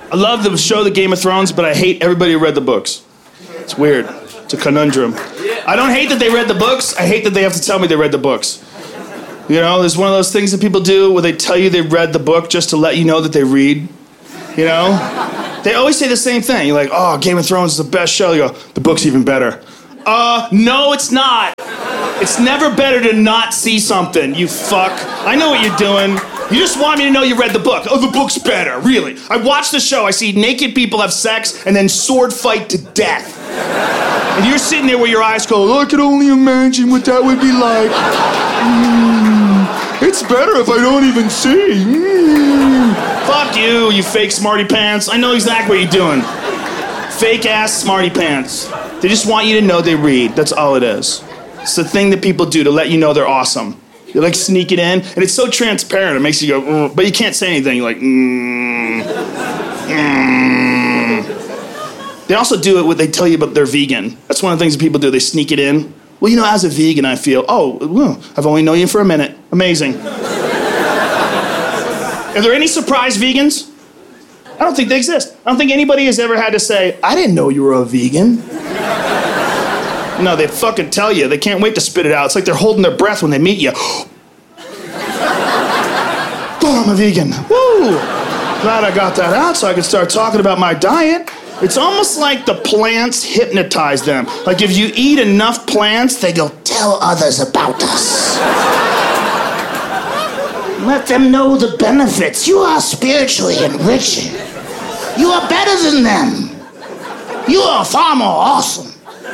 I love the show, The Game of Thrones, but I hate everybody who read the books. It's weird. It's a conundrum. I don't hate that they read the books. I hate that they have to tell me they read the books. You know, there's one of those things that people do where they tell you they read the book just to let you know that they read. You know? They always say the same thing. You're like, oh, Game of Thrones is the best show. You go, the book's even better. No, it's not. It's never better to not see something, you fuck. I know what you're doing. You just want me to know you read the book. Oh, the book's better, really. I watch the show, I see naked people have sex and then sword fight to death. And you're sitting there with your eyes closed. Oh, I can only imagine what that would be like. It's better if I don't even see. Fuck you, you fake smarty pants. I know exactly what you're doing. Fake ass smarty pants. They just want you to know they read. That's all it is. It's the thing that people do to let you know they're awesome. You like sneak it in, and it's so transparent. It makes you go, but you can't say anything. You're like, They also do it when they tell you about they're vegan. That's one of the things that people do. They sneak it in. Well, you know, as a vegan, I feel, I've only known you for a minute. Amazing. Are there any surprise vegans? I don't think they exist. I don't think anybody has ever had to say, I didn't know you were a vegan. No, they fucking tell you. They can't wait to spit it out. It's like they're holding their breath when they meet you. Oh, I'm a vegan. Woo! Glad I got that out so I can start talking about my diet. It's almost like the plants hypnotize them. Like if you eat enough plants, they go, tell others about us. Let them know the benefits. You are spiritually enriching. You are better than them. You are far more awesome.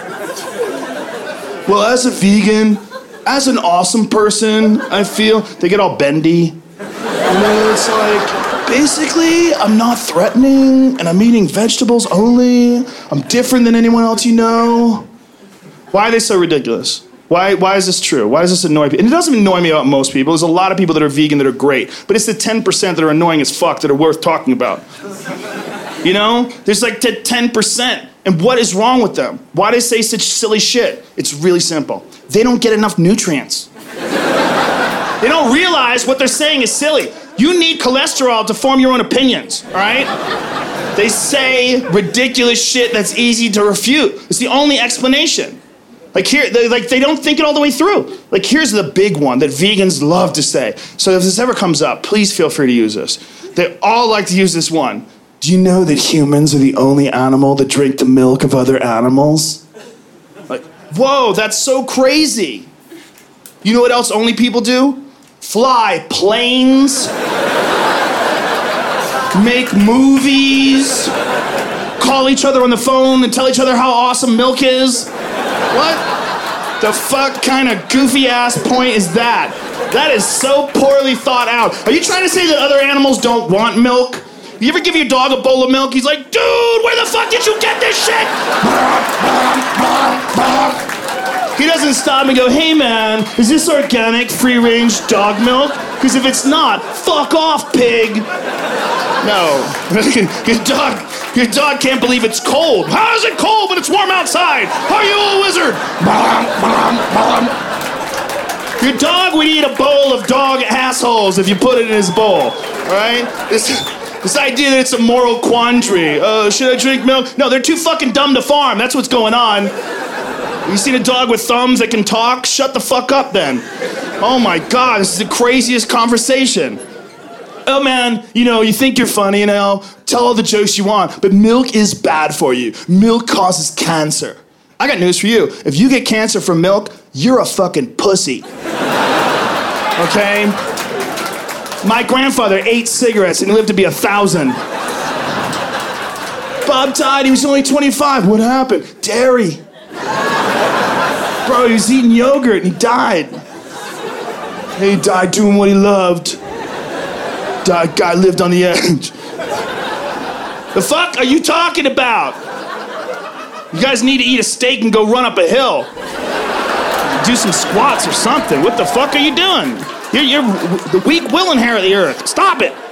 Well, as a vegan, as an awesome person, I feel, they get all bendy. You know, it's like, basically, I'm not threatening, and I'm eating vegetables only. I'm different than anyone else you know. Why are they so ridiculous? Why is this true? Why does this annoy people? And it doesn't annoy me about most people. There's a lot of people that are vegan that are great. But it's the 10% that are annoying as fuck that are worth talking about. You know? There's like the 10%. And what is wrong with them? Why do they say such silly shit? It's really simple. They don't get enough nutrients. They don't realize what they're saying is silly. You need cholesterol to form your own opinions, all right? They say ridiculous shit that's easy to refute. It's the only explanation. Like they don't think it all the way through. Like here's the big one that vegans love to say. So if this ever comes up, please feel free to use this. They all like to use this one. Do you know that humans are the only animal that drink the milk of other animals? Like, whoa, that's so crazy. You know what else only people do? Fly planes, make movies, call each other on the phone and tell each other how awesome milk is. What the fuck kind of goofy ass point is that? That is so poorly thought out. Are you trying to say that other animals don't want milk? You ever give your dog a bowl of milk? He's like, dude, where the fuck did you get this shit? He doesn't stop and go, hey man, is this organic, free-range dog milk? Because if it's not, fuck off, pig. No, your dog can't believe it's cold. How is it cold when it's warm outside? Are you a wizard? Your dog would eat a bowl of dog assholes if you put it in his bowl, all right? This idea that it's a moral quandary. Should I drink milk? No, they're too fucking dumb to farm. That's what's going on. You seen a dog with thumbs that can talk? Shut the fuck up then. Oh my God, this is the craziest conversation. Oh man, you know, you think you're funny, you know, tell all the jokes you want, but milk is bad for you. Milk causes cancer. I got news for you. If you get cancer from milk, you're a fucking pussy. Okay? My grandfather ate cigarettes and he lived to be 1,000. Bob died, he was only 25. What happened? Dairy. Bro, he was eating yogurt and he died. He died doing what he loved. Guy lived on the edge. The fuck are you talking about? You guys need to eat a steak and go run up a hill. Do some squats or something. What the fuck are you doing? You're the weak will inherit the earth. Stop it.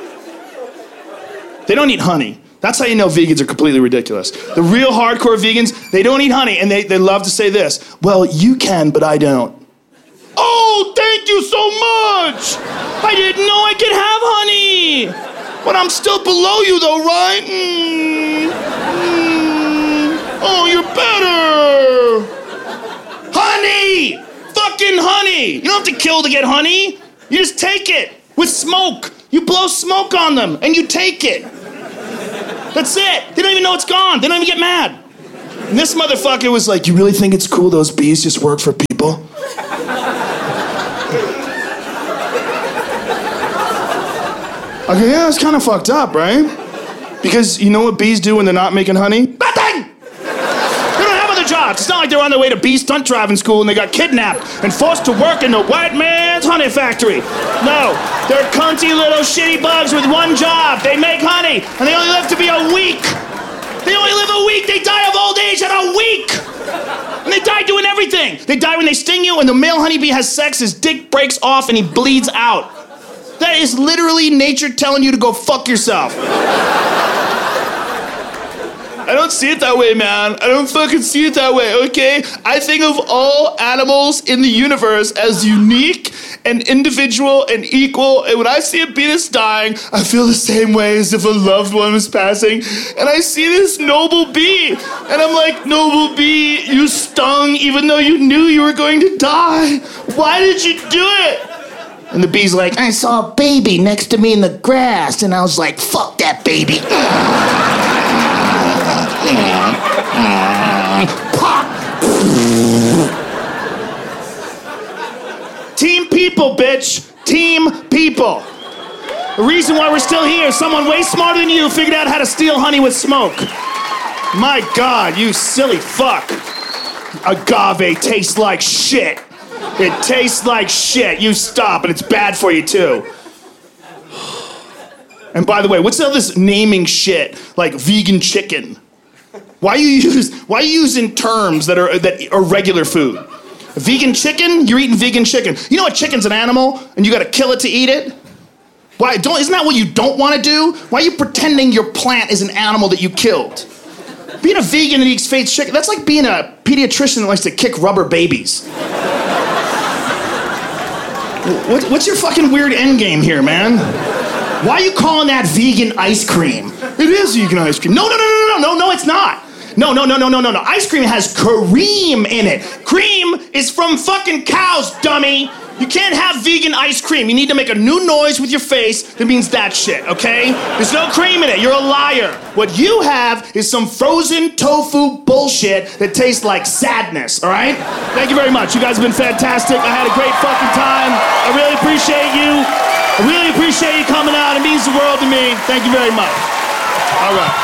They don't eat honey. That's how you know vegans are completely ridiculous. The real hardcore vegans, they don't eat honey, and they love to say this. Well, you can, but I don't. Oh, thank you so much! I didn't know I could have honey! But I'm still below you though, right? Oh, you're better. Honey! Fucking honey! You don't have to kill to get honey. You just take it with smoke. You blow smoke on them and you take it. That's it. They don't even know it's gone. They don't even get mad. And this motherfucker was like, you really think it's cool those bees just work for people? Okay, yeah, it's kind of fucked up, right? Because you know what bees do when they're not making honey? Nothing! They don't have other jobs. It's not like they're on their way to bee stunt driving school and they got kidnapped and forced to work in the white man's honey factory. No, they're cunty little shitty bugs with one job. They make honey, and they only live to be a week. They only live a week. They die of old age in a week. And they die doing everything. They die when they sting you, and the male honeybee has sex, his dick breaks off, and he bleeds out. That is literally nature telling you to go fuck yourself. I don't see it that way, man. I don't fucking see it that way, okay? I think of all animals in the universe as unique and individual and equal, and when I see a bee that's dying, I feel the same way as if a loved one was passing, and I see this noble bee, and I'm like, noble bee, you stung even though you knew you were going to die. Why did you do it? And the bee's like, I saw a baby next to me in the grass, and I was like, fuck that baby. Team people, bitch. Team people. The reason why we're still here, someone way smarter than you figured out how to steal honey with smoke. My God, you silly fuck. Agave tastes like shit. It tastes like shit. You stop, and it's bad for you, too. And by the way, what's all this naming shit like vegan chicken? Why are you using terms that are regular food? Vegan chicken? You're eating vegan chicken. You know what? Chicken's an animal, and you got to kill it to eat it. Why? Isn't that what you don't want to do? Why are you pretending your plant is an animal that you killed? Being a vegan that eats fake chicken, that's like being a pediatrician that likes to kick rubber babies. What's your fucking weird end game here, man? Why are you calling that vegan ice cream? It is vegan ice cream. No, it's not. No. Ice cream has cream in it. Cream is from fucking cows, dummy. You can't have vegan ice cream. You need to make a new noise with your face that means that shit, okay? There's no cream in it. You're a liar. What you have is some frozen tofu bullshit that tastes like sadness, all right? Thank you very much. You guys have been fantastic. I had a great fucking time. I really appreciate you. I really appreciate you coming out. It means the world to me. Thank you very much. All right.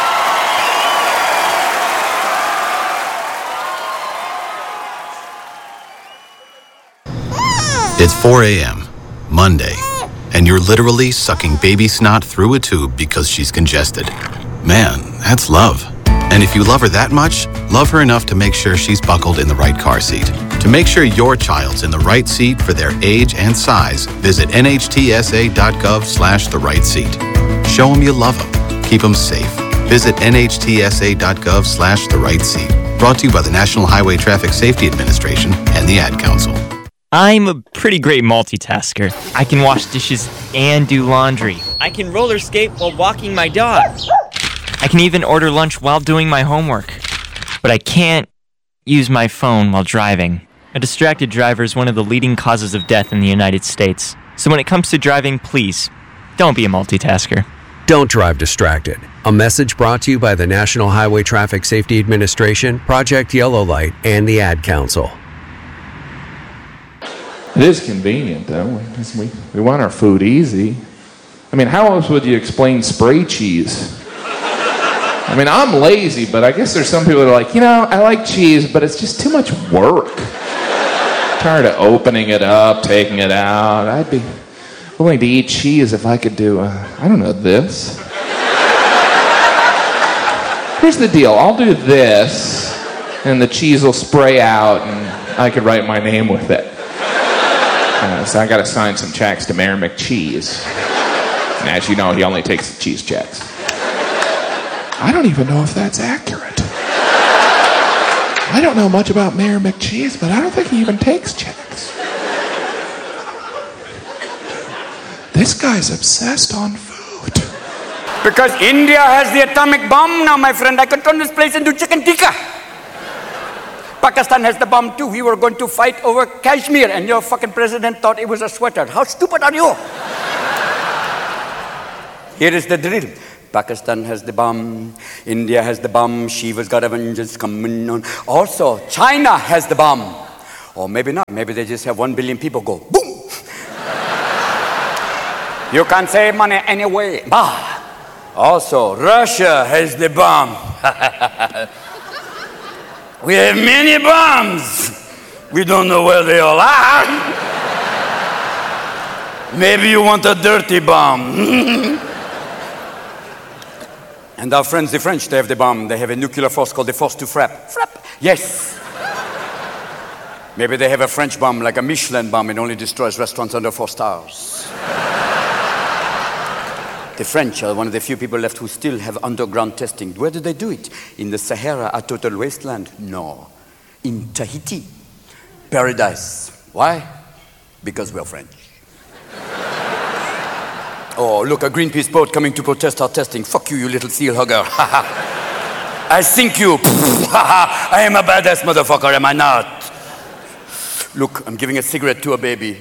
It's 4 a.m., Monday, and you're literally sucking baby snot through a tube because she's congested. Man, that's love. And if you love her that much, love her enough to make sure she's buckled in the right car seat. To make sure your child's in the right seat for their age and size, visit nhtsa.gov/the right seat. Show them you love them. Keep them safe. Visit nhtsa.gov/the right seat. Brought to you by the National Highway Traffic Safety Administration and the Ad Council. I'm a pretty great multitasker. I can wash dishes and do laundry. I can roller skate while walking my dog. I can even order lunch while doing my homework. But I can't use my phone while driving. A distracted driver is one of the leading causes of death in the United States. So when it comes to driving, please, don't be a multitasker. Don't drive distracted. A message brought to you by the National Highway Traffic Safety Administration, Project Yellow Light, and the Ad Council. It is convenient, though. We want our food easy. I mean, how else would you explain spray cheese? I mean, I'm lazy, but I guess there's some people that are like, I like cheese, but it's just too much work. Tired of opening it up, taking it out. I'd be willing to eat cheese if I could do, this. Here's the deal. I'll do this, and the cheese will spray out, and I could write my name with it. So I got to sign some checks to Mayor McCheese. And as you know, he only takes the cheese checks. I don't even know if that's accurate. I don't know much about Mayor McCheese, but I don't think he even takes checks. This guy's obsessed on food. Because India has the atomic bomb now, my friend. I can turn this place into chicken tikka. Pakistan has the bomb too. We were going to fight over Kashmir, and your fucking president thought it was a sweater. How stupid are you? Here is the drill. Pakistan has the bomb. India has the bomb. Shiva's got Avengers coming on. Also, China has the bomb. Or maybe not. Maybe they just have 1 billion people go boom. You can't save money anyway. Bah. Also, Russia has the bomb. We have many bombs. We don't know where they all are. Maybe you want a dirty bomb. And our friends, the French, they have the bomb. They have a nuclear force called the force to frappe. Frappe? Yes. Maybe they have a French bomb, like a Michelin bomb. It only destroys restaurants under 4 stars. The French are one of the few people left who still have underground testing. Where do they do it? In the Sahara, a total wasteland? No. In Tahiti. Paradise. Why? Because we're French. Oh, look, a Greenpeace boat coming to protest our testing. Fuck you, you little seal hugger. I sink you. I am a badass motherfucker, am I not? Look, I'm giving a cigarette to a baby.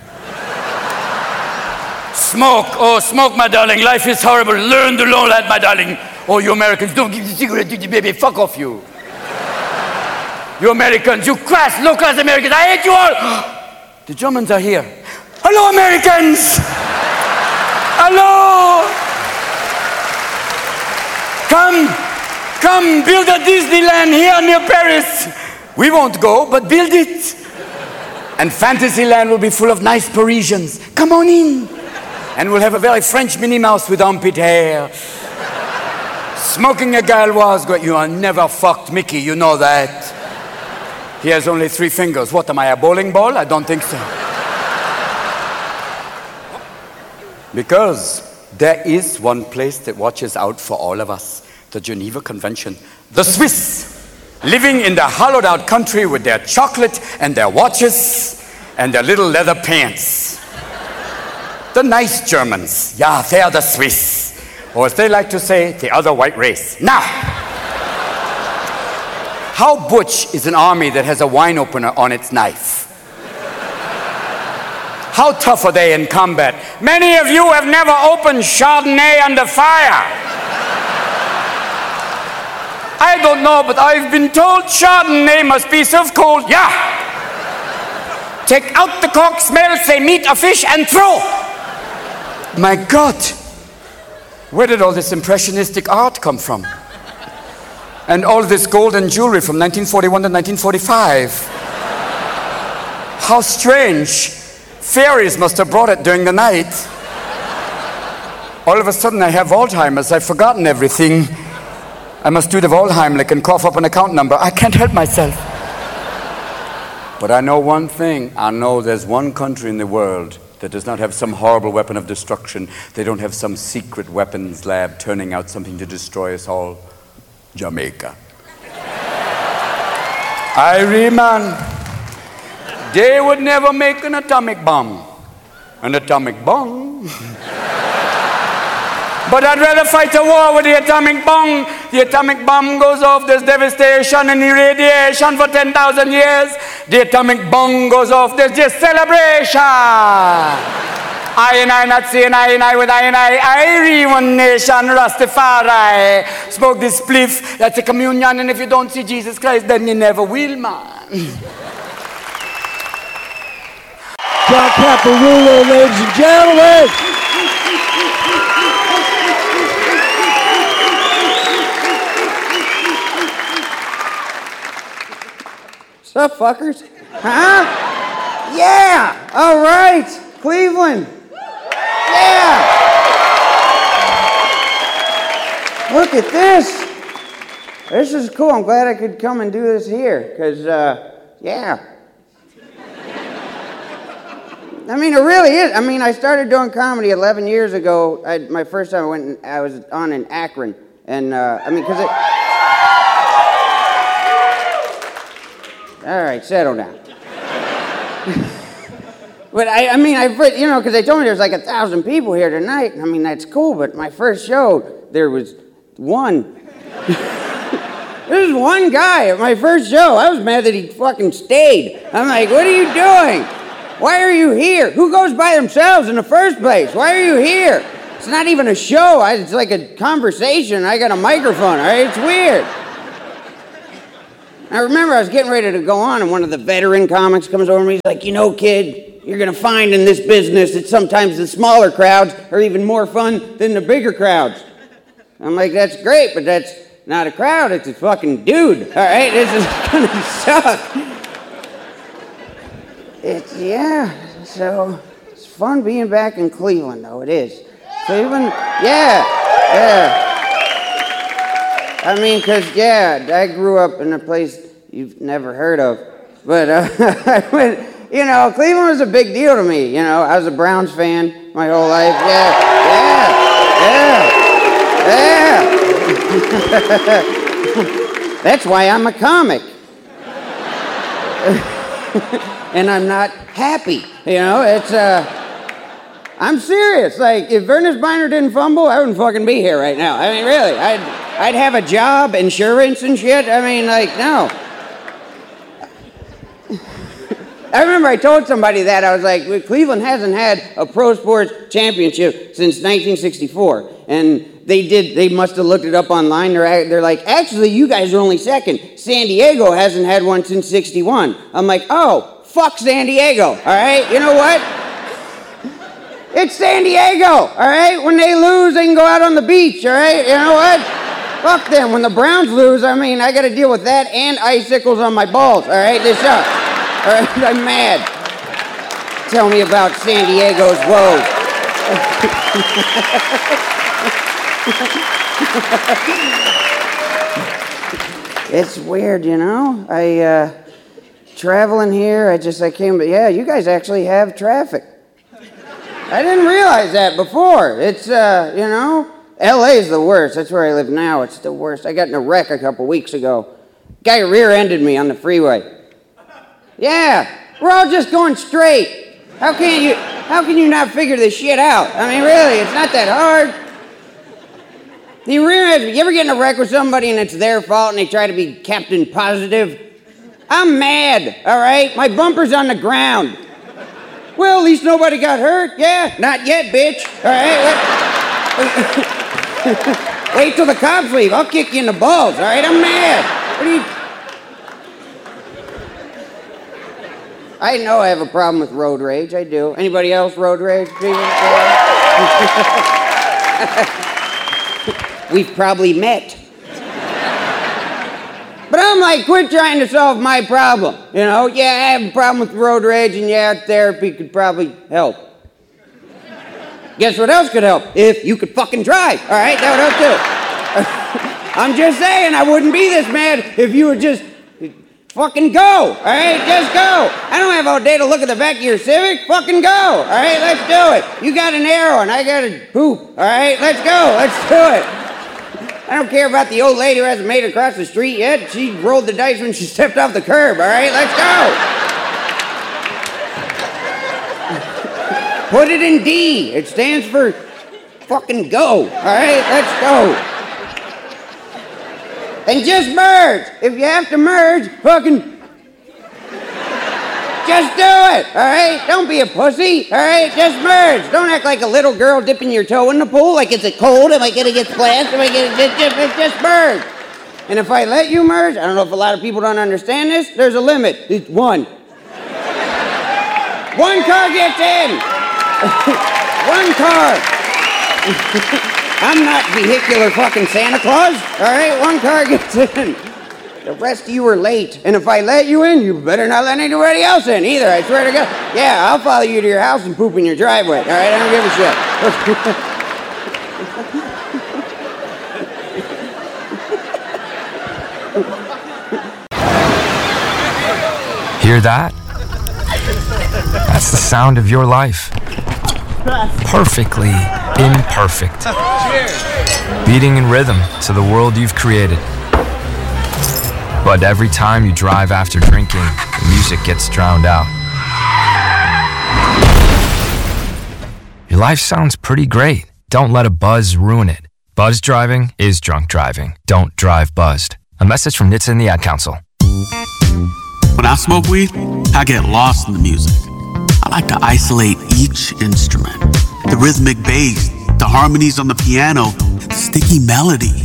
Smoke, oh, smoke, my darling. Life is horrible. Learn to know that, my darling. Oh, you Americans, don't give the cigarette to the baby. Fuck off, you. You Americans, you crass, low-class Americans. I hate you all. The Germans are here. Hello, Americans. Hello. Come, build a Disneyland here near Paris. We won't go, but build it. And Fantasyland will be full of nice Parisians. Come on in. And we'll have a very French Minnie Mouse with armpit hair. Smoking a Gauloise. You are never fucked Mickey, you know that. He has only 3 fingers. What, am I a bowling ball? I don't think so. Because there is one place that watches out for all of us. The Geneva Convention. The Swiss. Living in their hollowed out country with their chocolate and their watches and their little leather pants. The nice Germans, yeah, they are the Swiss. Or as they like to say, the other white race. Now, how butch is an army that has a wine opener on its knife? How tough are they in combat? Many of you have never opened Chardonnay under fire. I don't know, but I've been told Chardonnay must be served cold. Yeah. Take out the cork, smell, say meat or fish, and throw. My God, where did all this impressionistic art come from? And all this gold and jewelry from 1941 to 1945. How strange. Fairies must have brought it during the night. All of a sudden I have Alzheimer's. I've forgotten everything. I must do the Volheimlich and cough up an account number. I can't help myself. But I know one thing. I know there's one country in the world that does not have some horrible weapon of destruction. They don't have some secret weapons lab turning out something to destroy us all. Jamaica. Irie, they would never make an atomic bomb. An atomic bomb. But I'd rather fight a war with the atomic bomb. The atomic bomb goes off, there's devastation and irradiation for 10,000 years. The atomic bomb goes off, there's just celebration. I and I, not saying I and I with I and I, one nation, Rastafari. Smoke this spliff, that's a communion, and if you don't see Jesus Christ, then you never will, man. John Caparulo, ladies and gentlemen. What's up, fuckers? Huh? Yeah! All right! Cleveland! Yeah! Look at this! This is cool. I'm glad I could come and do this here, because, yeah. I mean, it really is. I mean, I started doing comedy 11 years ago. My first time I was on in Akron, and, I mean, because it... All right, settle down. But I mean, you know, because they told me there's like 1,000 people here tonight. I mean, that's cool, but my first show, there was one. There was one guy at my first show. I was mad that he fucking stayed. I'm like, what are you doing? Why are you here? Who goes by themselves in the first place? Why are you here? It's not even a show. It's like a conversation. I got a microphone, all right? It's weird. I remember I was getting ready to go on, and one of the veteran comics comes over to me. He's like, you know, kid, you're going to find in this business that sometimes the smaller crowds are even more fun than the bigger crowds. I'm like, that's great, but that's not a crowd. It's a fucking dude, all right? This is going to suck. So it's fun being back in Cleveland, though. It is. Cleveland, yeah. I mean, because, I grew up in a place you've never heard of. But, you know, Cleveland was a big deal to me. You know, I was a Browns fan my whole life. That's why I'm a comic. And I'm not happy. You know, it's, I'm serious. Like, if Ernest Biner didn't fumble, I wouldn't fucking be here right now. I mean, really. I'd have a job, insurance and shit. I mean, like, no. I remember I told somebody that. I was like, Cleveland hasn't had a pro sports championship since 1964. And they must have looked it up online. They're like, actually, you guys are only second. San Diego hasn't had one since 61. I'm like, oh, fuck San Diego, all right? You know what? It's San Diego, all right? When they lose, they can go out on the beach, all right? You know what? Fuck them. When the Browns lose, I mean, I got to deal with that and icicles on my balls, all right? This sucks. All right, I'm mad. Tell me about San Diego's woes. It's weird, you know? Traveling here, I came, but yeah, you guys actually have traffic. I didn't realize that before. It's, you know, LA's the worst. That's where I live now. It's the worst. I got in a wreck a couple weeks ago. Guy rear-ended me on the freeway. Yeah, we're all just going straight. How can you not figure this shit out? I mean, really, it's not that hard. You ever get in a wreck with somebody and it's their fault and they try to be Captain Positive? I'm mad, all right? My bumper's on the ground. Well, at least nobody got hurt. Yeah, not yet, bitch. All right? Wait till the cops leave. I'll kick you in the balls, all right? I'm mad. What are you... I know I have a problem with road rage. I do. Anybody else road rage? We've probably met. But I'm like, quit trying to solve my problem. You know, yeah, I have a problem with road rage, and yeah, therapy could probably help. Guess what else could help? If you could fucking drive, all right? That would help too. I'm just saying, I wouldn't be this mad if you would just fucking go, all right? Just go. I don't have all day to look at the back of your Civic. Fucking go, all right? Let's do it. You got an arrow, and I got a poop, all right? Let's go. Let's do it. I don't care about the old lady who hasn't made it across the street yet. She rolled the dice when she stepped off the curb, all right? Let's go. Put it in D. It stands for fucking go, all right? Let's go. And just merge. If you have to merge, fucking just do it, all right? Don't be a pussy, all right? Just merge. Don't act like a little girl dipping your toe in the pool. Like, is it cold? Am I gonna get splashed? Am I gonna just merge? And if I let you merge, I don't know if a lot of people don't understand this, there's a limit. It's one. One car gets in. One car. I'm not vehicular fucking Santa Claus, all right? One car gets in. The rest of you are late. And if I let you in, you better not let anybody else in either, I swear to God. Yeah, I'll follow you to your house and poop in your driveway, all right? I don't give a shit. Hear that? That's the sound of your life. Perfectly imperfect. Beating in rhythm to the world you've created. But every time you drive after drinking, the music gets drowned out. life sounds pretty great. Don't let a buzz ruin it. Buzz driving is drunk driving. Don't drive buzzed. A message from NHTSA and the Ad Council. When I smoke weed, I get lost in the music. I like to isolate each instrument. The rhythmic bass, the harmonies on the piano, the sticky melody.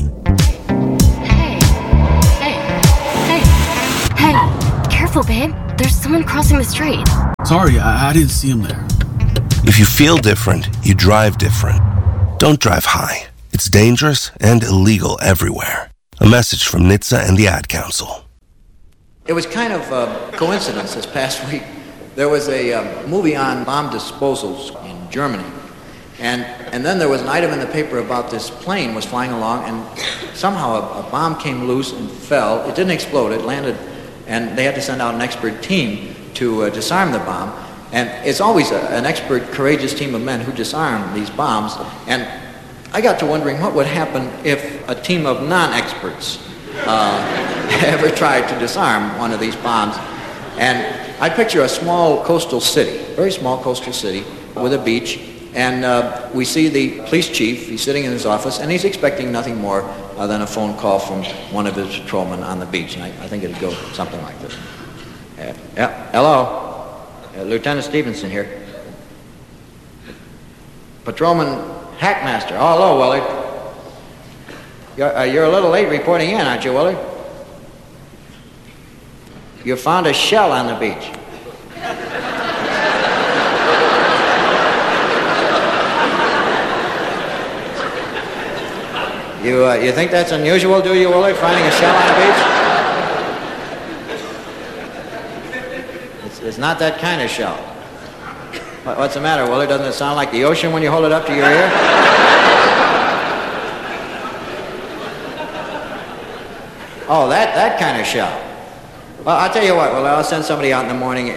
Hey, careful, babe. There's someone crossing the street. Sorry, I didn't see him there. If you feel different, you drive different. Don't drive high. It's dangerous and illegal everywhere. A message from NHTSA and the Ad Council. It was kind of a coincidence this past week. There was a movie on bomb disposals in Germany. And then there was an item in the paper about this plane was flying along, and somehow a bomb came loose and fell. It didn't explode, it landed, and they had to send out an expert team to disarm the bomb. And it's always an expert, courageous team of men who disarm these bombs. And I got to wondering what would happen if a team of non-experts ever tried to disarm one of these bombs. And I picture a small coastal city, very small coastal city with a beach. And we see the police chief, he's sitting in his office, and he's expecting nothing more than a phone call from one of his patrolmen on the beach. And I think it'd go something like this. Yeah, hello. Lieutenant Stevenson here. Patrolman Hackmaster. Oh, hello, Willard. You're a little late reporting in, aren't you, Willard? You found a shell on the beach. You think that's unusual, do you, Willard, finding a shell on the beach? It's not that kind of shell. What's the matter, Willard? Doesn't it sound like the ocean when you hold it up to your ear? Oh, that kind of shell. Well, I'll tell you what, Willard, I'll send somebody out in the morning.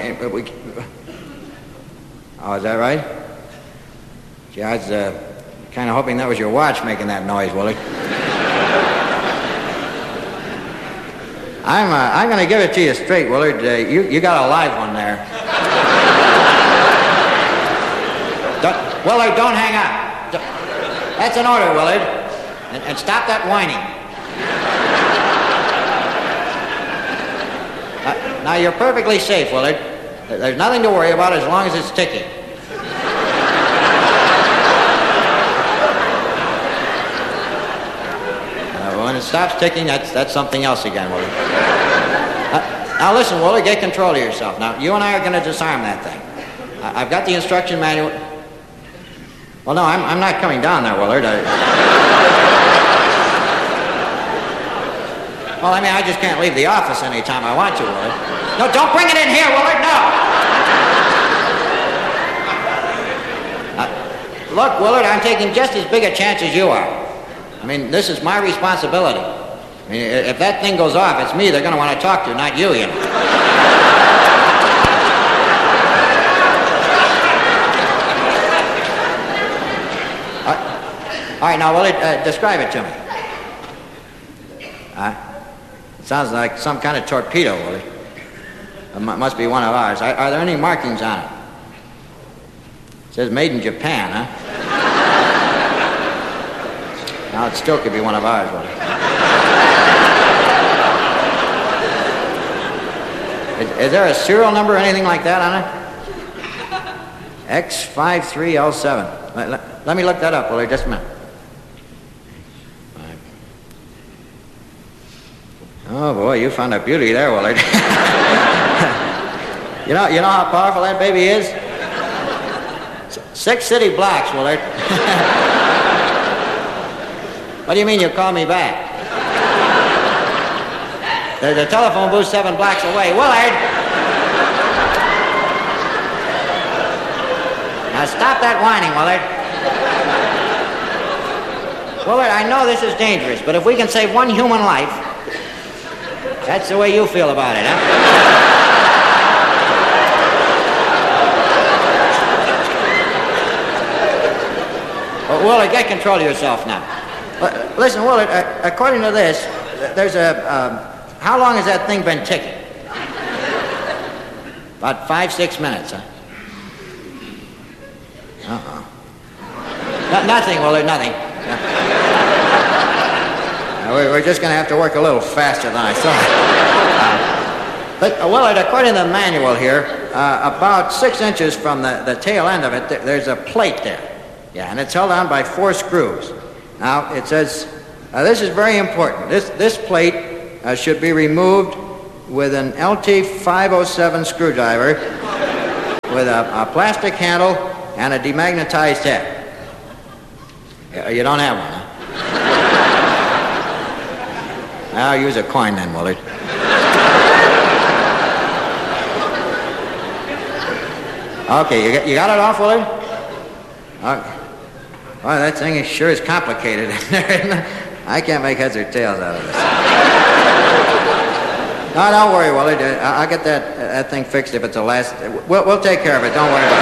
Oh, is that right? Gee, I was kind of hoping that was your watch making that noise, Willard. I'm going to give it to you straight, Willard. You got a live one there. Willard, don't hang up. That's an order, Willard. And stop that whining. Now, you're perfectly safe, Willard. There's nothing to worry about as long as it's ticking. When it stops ticking, that's something else again, Willard. Now listen, Willard, get control of yourself. Now, you and I are going to disarm that thing. I've got the instruction manual. Well, no, I'm not coming down there, Willard. Well, I mean, I just can't leave the office anytime I want to, Willard. No, don't bring it in here, Willard, no! Look, Willard, I'm taking just as big a chance as you are. I mean, this is my responsibility. I mean, if that thing goes off, it's me they're going to want to talk to, not you, you know. All right, now, Willard, describe it to me. It sounds like some kind of torpedo, Willard. It must be one of ours. Are there any markings on it? It says made in Japan, huh? Now, it still could be one of ours, Willard. Is there a serial number or anything like that on it? X53L7. Let me look that up, Willard, just a minute. Oh, boy, you found a beauty there, Willard. You know how powerful that baby is? 6 city blocks, Willard. What do you mean you call me back? There's a telephone booth 7 blocks away. Willard! Now stop that whining, Willard. Willard, I know this is dangerous, but if we can save one human life, that's the way you feel about it, huh? Well, Willard, get control of yourself now. Listen, Willard, according to this, there's how long has that thing been ticking? About 5-6 minutes, huh? Nothing, Willard, nothing. We're just going to have to work a little faster than I thought. But, Willard, according to the manual here, about 6 inches from the tail end of it, there's a plate there. Yeah, and it's held on by 4 screws. Now, it says, this is very important. This plate should be removed with an LT 507 screwdriver with a plastic handle and a demagnetized head. You don't have one, huh? I'll use a coin then, Willard. Okay, you got it off, Willard? Okay. Well, that thing sure is complicated. I can't make heads or tails out of this. No, don't worry, Willard. I'll get that thing fixed if it's the last. We'll take care of it. Don't worry about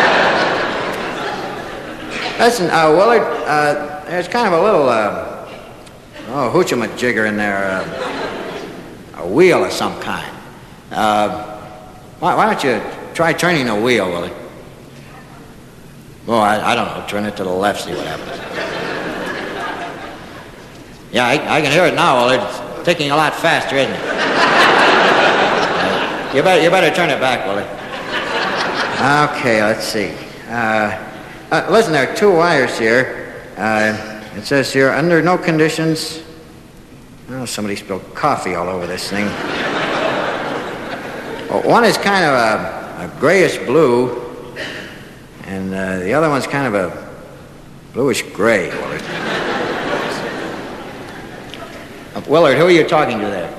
it. Listen, Willard, there's kind of a little, hoochie-majigger in there. A wheel of some kind. Why don't you try turning the wheel, Willard? Oh, I don't know. Turn it to the left, see what happens. Yeah, I can hear it now, Willard. It's ticking a lot faster, isn't it? You better turn it back, Willard. Okay, let's see. Listen, there are 2 wires here. It says here, under no conditions... Oh, somebody spilled coffee all over this thing. Well, one is kind of a grayish blue, and the other one's kind of a bluish gray, Willard. Willard, who are you talking to there?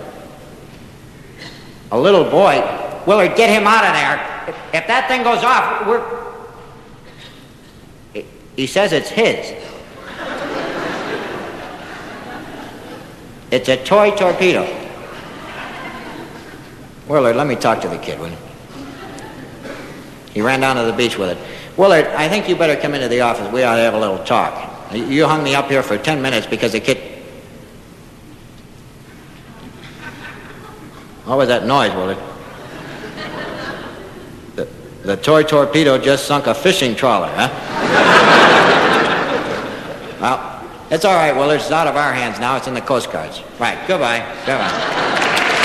A little boy. Willard, get him out of there. If that thing goes off, He says it's his. It's a toy torpedo. Willard, let me talk to the kid, will you? He ran down to the beach with it. Willard, I think you better come into the office. We ought to have a little talk. You hung me up here for 10 minutes because the kid... What was that noise, Willard? The toy torpedo just sunk a fishing trawler, huh? Well, it's all right, Willard. It's out of our hands now. It's in the Coast Guard's. Right. Goodbye. Goodbye.